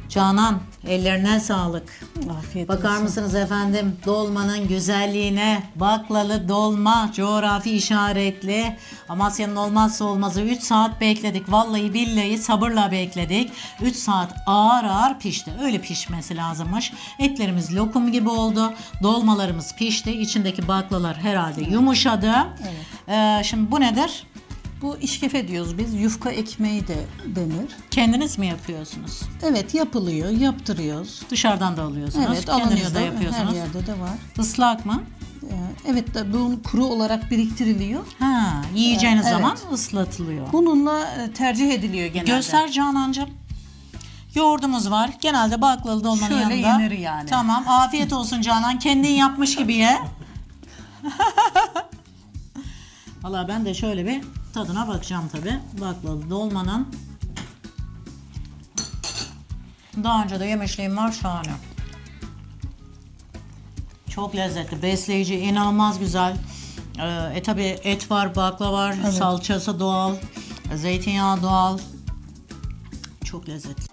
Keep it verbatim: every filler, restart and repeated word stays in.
Canan, ellerine sağlık. Afiyet Bakar olsun. mısınız efendim dolmanın güzelliğine? Baklalı dolma, coğrafi işaretli. Amasya'nın olmazsa olmazı. üç saat bekledik. Vallahi billahi sabırla bekledik. üç saat ağır ağır pişti. Öyle pişmesi lazımmış. Etlerimiz lokum gibi oldu. Dolmalarımız pişti. İçindeki baklalar herhalde yumuşadı. Evet. Ee, şimdi bu nedir? Bu işkefe diyoruz biz. Yufka ekmeği de denir. Kendiniz mi yapıyorsunuz? Evet, yapılıyor, yaptırıyoruz. Dışarıdan da alıyorsunuz. Evet, Kendiniz alınıyor de da yapıyorsunuz. her yerde de var. Islak mı? Ee, Evet, de bu kuru olarak biriktiriliyor. Ha, yiyeceğiniz Evet. zaman ıslatılıyor. Bununla e, tercih ediliyor genelde. Göster Canancığım. Yoğurdumuz var. Genelde baklalı dolmanın Şöyle yanında. yenir yani. Tamam. Afiyet olsun Canan. Kendin yapmış gibi ye. Valla ben de şöyle bir tadına bakacağım tabi. Baklalı dolmanın. Daha önce de yemişliğim var, şahane. Çok lezzetli, besleyici, inanılmaz güzel. Ee, e tabi et var, bakla var, Evet. salçası doğal, zeytinyağı doğal. Çok lezzetli.